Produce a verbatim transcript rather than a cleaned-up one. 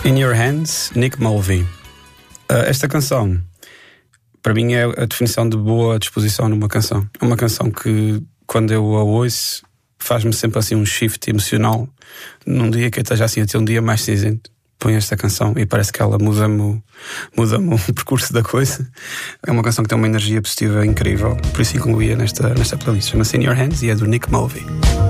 In Your Hands, Nick Mulvey. Uh, esta canção, para mim, é a definição de boa disposição numa canção. É uma canção que, quando eu a ouço, faz-me sempre assim um shift emocional. Num dia que eu esteja assim a ter um dia mais cinzento, ponho esta canção e parece que ela muda-me o, muda-me o percurso da coisa. É uma canção que tem uma energia positiva incrível, por isso incluía nesta, nesta playlist. Chama-se In Your Hands e é do Nick Mulvey.